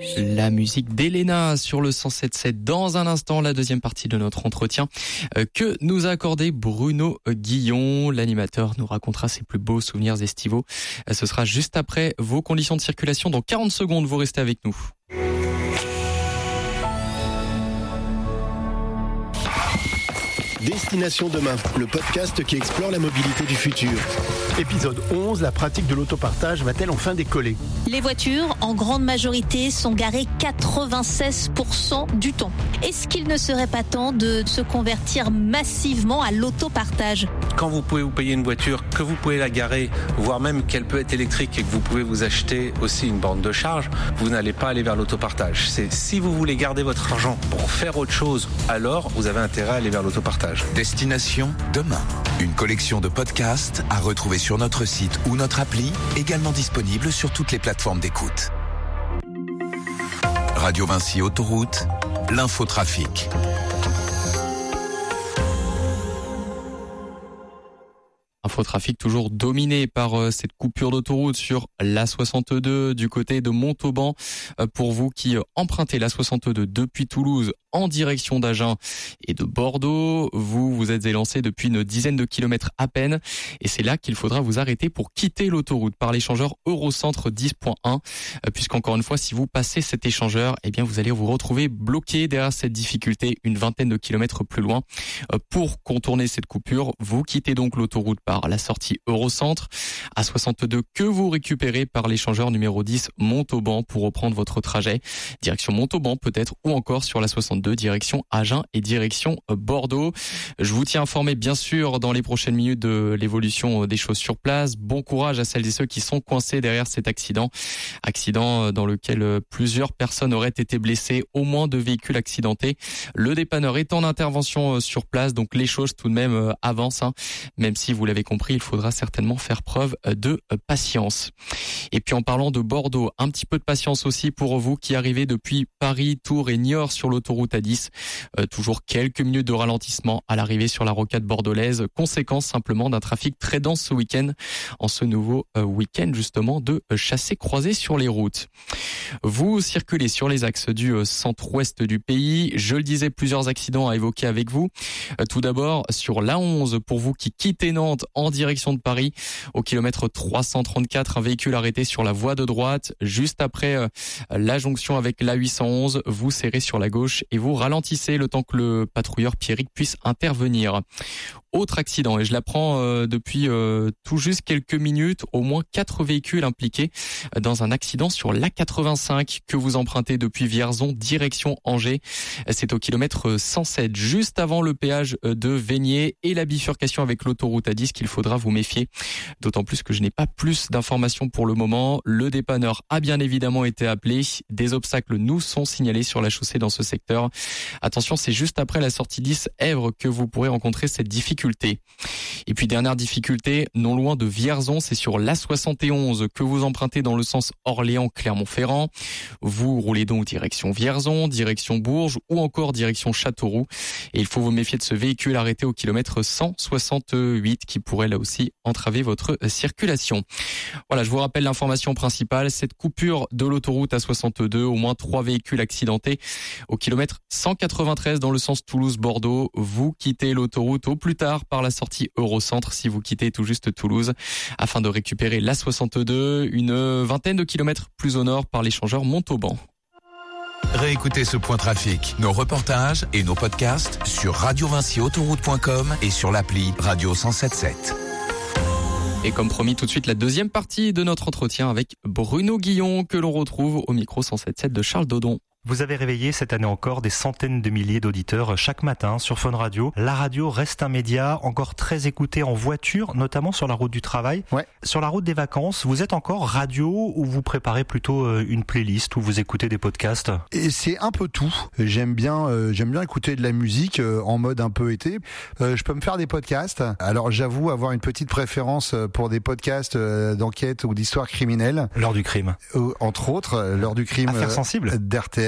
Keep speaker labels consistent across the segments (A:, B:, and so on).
A: La musique d'Elena sur le 107.7. Dans un instant, la deuxième partie de notre entretien que nous a accordé Bruno Guillon. L'animateur nous racontera ses plus beaux souvenirs estivaux. Ce sera juste après vos conditions de circulation. Dans 40 secondes, vous restez avec nous.
B: Destination Demain, le podcast qui explore la mobilité du futur. Épisode 11, la pratique de l'autopartage va-t-elle enfin décoller ?
C: Les voitures, en grande majorité, sont garées 96% du temps. Est-ce qu'il ne serait pas temps de se convertir massivement à l'autopartage ?
D: Quand vous pouvez vous payer une voiture, que vous pouvez la garer, voire même qu'elle peut être électrique et que vous pouvez vous acheter aussi une borne de charge, vous n'allez pas aller vers l'autopartage. Si vous voulez garder votre argent pour faire autre chose, alors vous avez intérêt à aller vers l'autopartage.
E: Destination Demain, une collection de podcasts à retrouver sur notre site ou notre appli, également disponible sur toutes les plateformes d'écoute. Radio Vinci Autoroute, l'infotrafic.
A: Infotrafic toujours dominé par cette coupure d'autoroute sur l'A62 du côté de Montauban. Pour vous qui empruntez l'A62 depuis Toulouse en direction d'Agen et de Bordeaux, vous êtes élancé depuis une dizaine de kilomètres à peine et c'est là qu'il faudra vous arrêter pour quitter l'autoroute par l'échangeur Eurocentre 10.1 puisqu'encore une fois, si vous passez cet échangeur, eh bien vous allez vous retrouver bloqué derrière cette difficulté une vingtaine de kilomètres plus loin. Pour contourner cette coupure, vous quittez donc l'autoroute par la sortie Eurocentre A62 que vous récupérez par l'échangeur numéro 10 Montauban pour reprendre votre trajet direction Montauban peut-être ou encore sur la 62 direction Agen et direction Bordeaux. Je vous tiens informé bien sûr dans les prochaines minutes de l'évolution des choses sur place. Bon courage à celles et ceux qui sont coincés derrière cet accident dans lequel plusieurs personnes auraient été blessées, au moins 2 véhicules accidentés. Le dépanneur est en intervention sur place, donc les choses tout de même avancent, même si vous l'avez compris, il faudra certainement faire preuve de patience. Et puis en parlant de Bordeaux, un petit peu de patience aussi pour vous qui arrivez depuis Paris, Tours et Niort sur l'autoroute A10. Toujours quelques minutes de ralentissement à l'arrivée sur la rocade bordelaise, conséquence simplement d'un trafic très dense ce week-end, en ce nouveau week-end justement de chassés-croisés sur les routes. Vous circulez sur les axes du centre-ouest du pays. Je le disais, plusieurs accidents à évoquer avec vous. Tout d'abord sur l'A11, pour vous qui quittez Nantes en direction de Paris, au kilomètre 334, un véhicule arrêté sur la voie de droite, juste après la jonction avec l'A811, vous serrez sur la gauche et vous ralentissez le temps que le patrouilleur Pierrick puisse intervenir. Autre accident, et je l'apprends depuis tout juste quelques minutes, au moins 4 véhicules impliqués dans un accident sur l'A85 que vous empruntez depuis Vierzon, direction Angers. C'est au kilomètre 107, juste avant le péage de Vénier et la bifurcation avec l'autoroute A10 qu'il faudra vous méfier. D'autant plus que je n'ai pas plus d'informations pour le moment. Le dépanneur a bien évidemment été appelé. Des obstacles nous sont signalés sur la chaussée dans ce secteur. Attention, c'est juste après la sortie 10 Èvres que vous pourrez rencontrer cette difficulté. Et puis dernière difficulté, non loin de Vierzon, c'est sur l'A71 que vous empruntez dans le sens Orléans-Clermont-Ferrand. Vous roulez donc direction Vierzon, direction Bourges ou encore direction Châteauroux. Et il faut vous méfier de ce véhicule arrêté au kilomètre 168 qui pourrait là aussi entraver votre circulation. Voilà, je vous rappelle l'information principale, cette coupure de l'autoroute A62, au moins 3 véhicules accidentés au kilomètre 193 dans le sens Toulouse-Bordeaux. Vous quittez l'autoroute au plus tard par la sortie Eurocentre si vous quittez tout juste Toulouse afin de récupérer l'A62 une vingtaine de kilomètres plus au nord par l'échangeur Montauban.
E: Réécoutez ce point trafic, nos reportages et nos podcasts sur radiovinciautoroute.com et sur l'appli Radio 107.7.
A: Et comme promis, tout de suite la deuxième partie de notre entretien avec Bruno Guillon que l'on retrouve au micro 107.7 de Charles Dodon.
F: Vous avez réveillé cette année encore des centaines de milliers d'auditeurs chaque matin sur Fun Radio. La radio reste un média encore très écouté en voiture, notamment sur la route du travail.
G: Ouais.
F: Sur la route des vacances, vous êtes encore radio ou vous préparez plutôt une playlist ou vous écoutez des podcasts ?
G: Et c'est un peu tout. J'aime bien écouter de la musique en mode un peu été. Je peux me faire des podcasts. Alors j'avoue avoir une petite préférence pour des podcasts d'enquête ou d'histoire criminelle.
F: L'heure du crime.
G: Entre autres, l'heure du crime
F: Affaire sensible
G: d'RTL.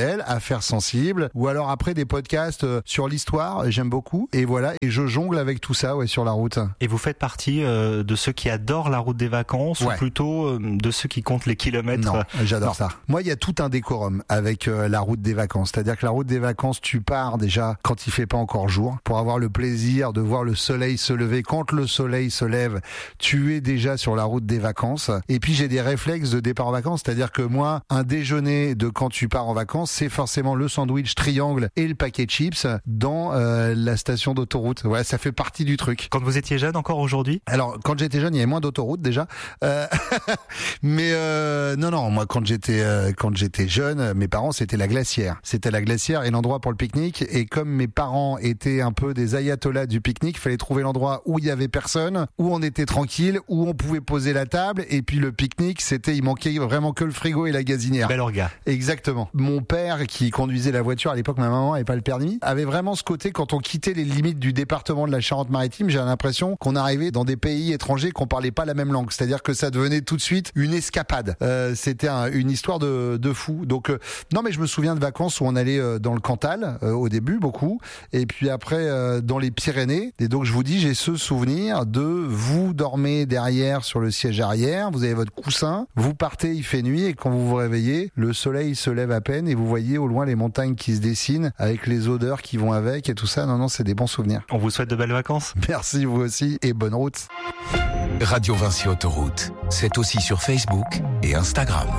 G: culturelles, affaires sensibles, ou alors après des podcasts sur l'histoire, j'aime beaucoup. Et voilà, et je jongle avec tout ça sur la route.
F: Et vous faites partie de ceux qui adorent la route des vacances ou plutôt de ceux qui comptent les kilomètres?
G: Non, j'adore ça. Moi, il y a tout un décorum avec la route des vacances. C'est-à-dire que la route des vacances, tu pars déjà quand il fait pas encore jour pour avoir le plaisir de voir le soleil se lever. Quand le soleil se lève, tu es déjà sur la route des vacances. Et puis, j'ai des réflexes de départ en vacances. C'est-à-dire que moi, un déjeuner de quand tu pars en vacances, c'est forcément le sandwich triangle et le paquet de chips dans la station d'autoroute. Ouais, ça fait partie du truc.
F: Quand vous étiez jeune encore aujourd'hui?
G: Alors, quand j'étais jeune, il y avait moins d'autoroutes déjà. Mais non, moi quand j'étais jeune, mes parents c'était la Glacière. C'était la Glacière et l'endroit pour le pique-nique. Et comme mes parents étaient un peu des ayatollahs du pique-nique, il fallait trouver l'endroit où il y avait personne, où on était tranquille, où on pouvait poser la table. Et puis le pique-nique, il manquait vraiment que le frigo et la gazinière.
F: Bel orga.
G: Exactement. Mon père qui conduisait la voiture à l'époque, ma maman n'avait pas le permis, avait vraiment ce côté quand on quittait les limites du département de la Charente-Maritime, j'ai l'impression qu'on arrivait dans des pays étrangers qu'on parlait pas la même langue. C'est-à-dire que ça devenait tout de suite une escapade. C'était une histoire de fou. Donc non, mais je me souviens de vacances où on allait dans le Cantal au début beaucoup, et puis après dans les Pyrénées. Et donc je vous dis, j'ai ce souvenir de vous dormez derrière sur le siège arrière, vous avez votre coussin, vous partez, il fait nuit, et quand vous vous réveillez, le soleil se lève à peine et vous voyez au loin les montagnes qui se dessinent avec les odeurs qui vont avec et tout ça. Non, c'est des bons souvenirs.
F: On vous souhaite de belles vacances.
G: Merci, vous aussi, et bonne route.
E: Radio Vinci Autoroute, c'est aussi sur Facebook et Instagram.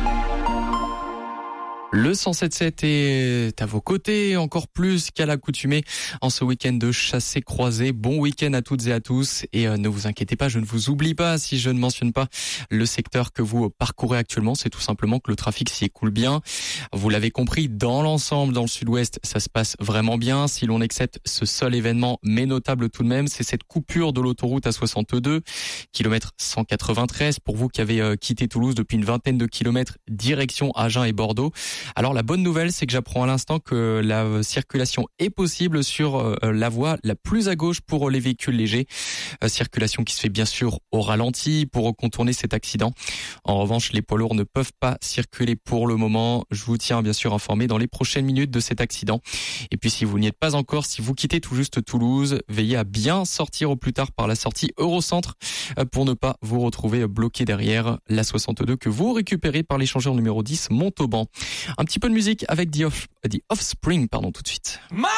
A: Le 107.7 est à vos côtés, encore plus qu'à l'accoutumée en ce week-end de chassé-croisé. Bon week-end à toutes et à tous. Et ne vous inquiétez pas, je ne vous oublie pas si je ne mentionne pas le secteur que vous parcourez actuellement. C'est tout simplement que le trafic s'y écoule bien. Vous l'avez compris, dans l'ensemble, dans le sud-ouest, ça se passe vraiment bien. Si l'on accepte ce seul événement, mais notable tout de même, c'est cette coupure de l'autoroute A62, kilomètre 193. Pour vous qui avez quitté Toulouse depuis une vingtaine de kilomètres, direction Agen et Bordeaux. Alors la bonne nouvelle, c'est que j'apprends à l'instant que la circulation est possible sur la voie la plus à gauche pour les véhicules légers. Circulation qui se fait bien sûr au ralenti pour contourner cet accident. En revanche, les poids lourds ne peuvent pas circuler pour le moment. Je vous tiens bien sûr informé dans les prochaines minutes de cet accident. Et puis si vous n'y êtes pas encore, si vous quittez tout juste Toulouse, veillez à bien sortir au plus tard par la sortie Eurocentre pour ne pas vous retrouver bloqué derrière la 62 que vous récupérez par l'échangeur numéro 10 Montauban. Un petit peu de musique avec The Offspring, tout de suite.